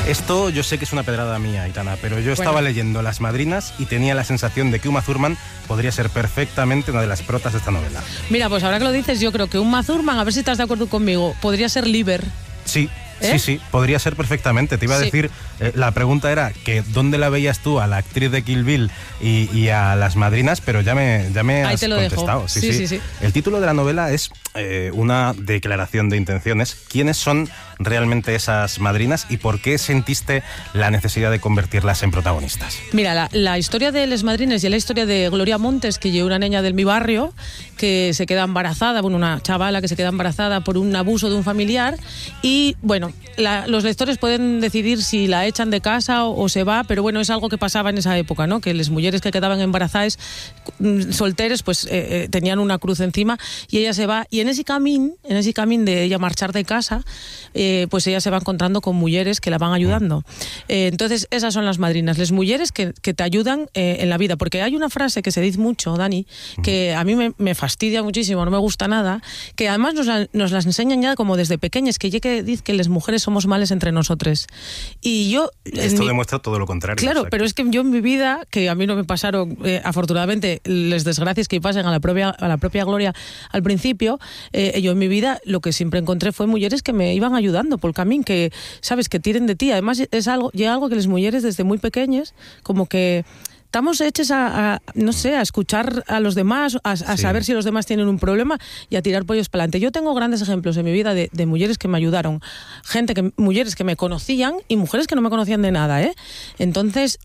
Esto yo sé que es una pedrada mía, Aitana, pero yo estaba leyendo Las Madrinas y tenía la sensación de que Uma Thurman podría ser perfectamente una de las protas de esta novela. Mira, pues ahora que lo dices, yo creo que Uma Thurman, a ver si estás de acuerdo conmigo, podría ser Liber. Sí. Sí, podría ser perfectamente. Te iba a decir, la pregunta era que ¿dónde la veías tú a la actriz de Kill Bill y a Las Madrinas? Pero ya me has contestado. Sí. El título de la novela es una declaración de intenciones. ¿Quiénes son realmente esas madrinas y por qué sentiste la necesidad de convertirlas en protagonistas? Mira, la historia de Les Madrines y la historia de Gloria Montes, que lleva una niña del mi barrio que se queda embarazada, una chavala que se queda embarazada por un abuso de un familiar y, bueno, los lectores pueden decidir si la echan de casa o se va, pero bueno, es algo que pasaba en esa época, ¿no? Que las mujeres que quedaban embarazadas, solteres, pues tenían una cruz encima y ella se va. Y en ese camino de ella marchar de casa, pues ella se va encontrando con mujeres que la van ayudando. Entonces, esas son las madrinas, las mujeres que te ayudan en la vida. Porque hay una frase que se dice mucho, Dani, que a mí me fastidia muchísimo, no me gusta nada, que además nos las enseñan ya como desde pequeñas, que dice que las mujeres somos males entre nosotros. Y yo... Esto demuestra todo lo contrario. Claro, exacto. Pero es que yo en mi vida, que a mí no me pasaron, afortunadamente, las desgracias que pasan a la propia Gloria al principio, yo en mi vida lo que siempre encontré fue mujeres que me iban ayudando por el camino, que, sabes, que tiren de ti. Además, llega algo que las mujeres desde muy pequeñas, como que... estamos hechos a escuchar a los demás, a saber si los demás tienen un problema y a tirar pollos para adelante. Yo tengo grandes ejemplos en mi vida de mujeres que me ayudaron, mujeres que me conocían y mujeres que no me conocían de nada, ¿eh? Entonces,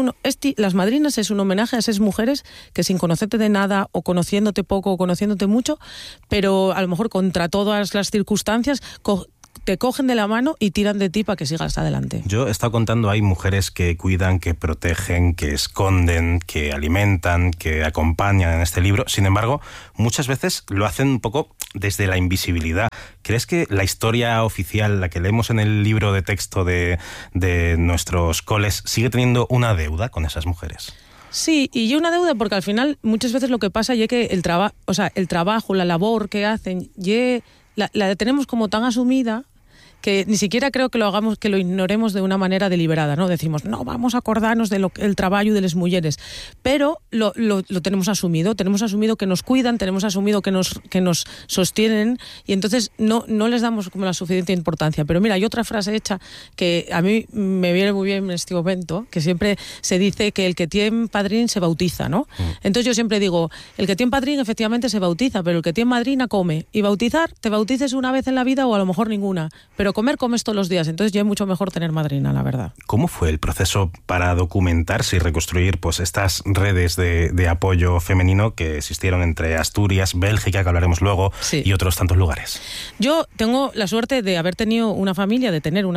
Las Madrinas es un homenaje a esas mujeres que sin conocerte de nada o conociéndote poco o conociéndote mucho, pero a lo mejor contra todas las circunstancias, te cogen de la mano y tiran de ti para que sigas adelante. Yo he estado contando, hay mujeres que cuidan, que protegen, que esconden, que alimentan, que acompañan en este libro. Sin embargo, muchas veces lo hacen un poco desde la invisibilidad. ¿Crees que la historia oficial, la que leemos en el libro de texto de nuestros coles, sigue teniendo una deuda con esas mujeres? Sí, y yo una deuda porque al final muchas veces lo que pasa es que el trabajo, la labor que hacen, la tenemos como tan asumida que ni siquiera creo que lo ignoremos de una manera deliberada, ¿no? Decimos, no, vamos a acordarnos del trabajo de las mujeres, pero lo tenemos asumido que nos cuidan, tenemos asumido que nos sostienen y entonces no les damos como la suficiente importancia. Pero mira, hay otra frase hecha que a mí me viene muy bien en este momento, que siempre se dice que el que tiene padrín se bautiza, ¿no? Entonces yo siempre digo, el que tiene padrín efectivamente se bautiza, pero el que tiene madrina come. Y bautizar, te bautices una vez en la vida o a lo mejor ninguna, pero comes todos los días, entonces ya es mucho mejor tener madrina, la verdad. ¿Cómo fue el proceso para documentarse y reconstruir pues estas redes de apoyo femenino que existieron entre Asturias, Bélgica, que hablaremos luego, y otros tantos lugares? Yo tengo la suerte de haber tenido una familia,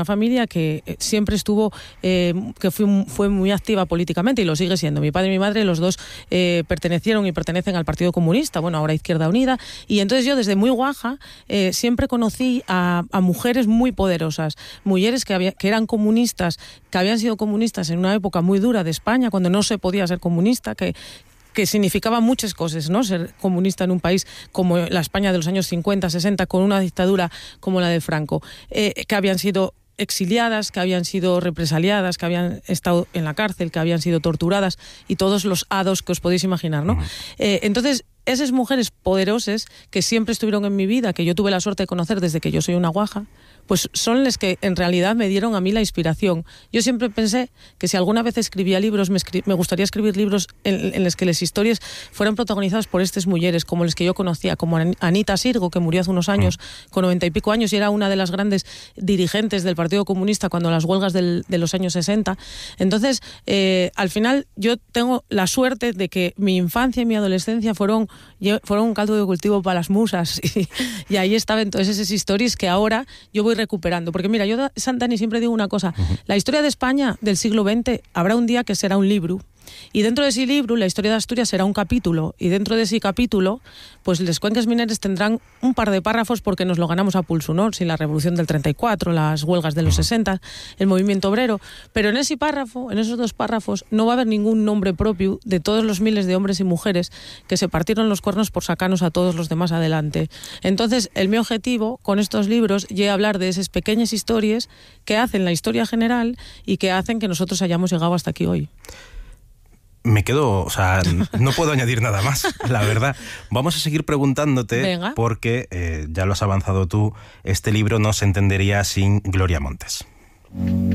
que siempre estuvo, que fue muy activa políticamente y lo sigue siendo. Mi padre y mi madre, los dos pertenecieron y pertenecen al Partido Comunista, bueno, ahora Izquierda Unida, y entonces yo desde muy guaja siempre conocí a mujeres muy poderosas, mujeres que eran comunistas, que habían sido comunistas en una época muy dura de España, cuando no se podía ser comunista, que significaba muchas cosas, ¿no? Ser comunista en un país como la España de los años 50, 60, con una dictadura como la de Franco, que habían sido exiliadas, que habían sido represaliadas, que habían estado en la cárcel, que habían sido torturadas y todos los hados que os podéis imaginar, ¿no? Entonces, esas mujeres poderosas que siempre estuvieron en mi vida, que yo tuve la suerte de conocer desde que yo soy una guaja, pues son las que en realidad me dieron a mí la inspiración. Yo siempre pensé que si alguna vez escribía libros, me gustaría escribir libros en los que las historias fueran protagonizadas por estas mujeres, como las que yo conocía, como Anita Sirgo, que murió hace unos años, con 90 y pico años, y era una de las grandes dirigentes del Partido Comunista cuando las huelgas de los años 60. Entonces, al final, yo tengo la suerte de que mi infancia y mi adolescencia fueron un caldo de cultivo para las musas, y ahí estaban todas esas historias que ahora yo voy recuperando. Porque mira, yo, Dani, siempre digo una cosa, la historia de España del siglo XX habrá un día que será un libro, Y dentro de ese libro, la historia de Asturias será un capítulo, y dentro de ese capítulo, pues les cuenques mineres tendrán un par de párrafos porque nos lo ganamos a pulso, ¿no? Sin la revolución del 34, las huelgas de los 60, el movimiento obrero, pero en ese párrafo, en esos 2 párrafos, no va a haber ningún nombre propio de todos los miles de hombres y mujeres que se partieron los cuernos por sacarnos a todos los demás adelante. Entonces, mi objetivo con estos libros es hablar de esas pequeñas historias que hacen la historia general y que hacen que nosotros hayamos llegado hasta aquí hoy. Me quedo, o sea, no puedo añadir nada más, la verdad. Vamos a seguir preguntándote. Venga. Porque, ya lo has avanzado tú, este libro no se entendería sin Gloria Montes.